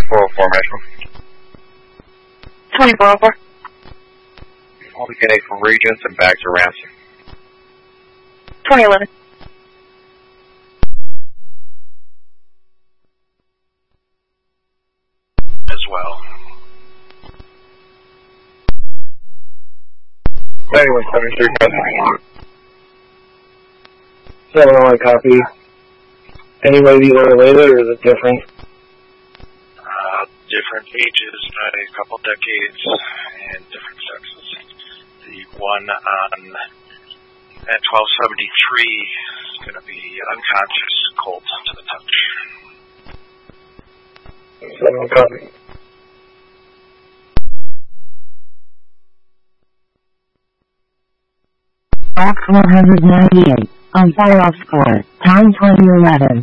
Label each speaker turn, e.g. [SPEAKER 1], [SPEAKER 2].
[SPEAKER 1] 2404 Metro.
[SPEAKER 2] 2404.
[SPEAKER 1] All we getting from Regents and back to Ransom.
[SPEAKER 2] 2011.
[SPEAKER 3] As well.
[SPEAKER 1] 9173 copy.
[SPEAKER 4] 701 copy. Any way these are related, or is it different?
[SPEAKER 3] Different ages by a couple decades and different sexes. The one on at 1273 is going to be unconscious, cold to the touch.
[SPEAKER 4] 701 copy.
[SPEAKER 5] Box 198 on fire off score, time 2011.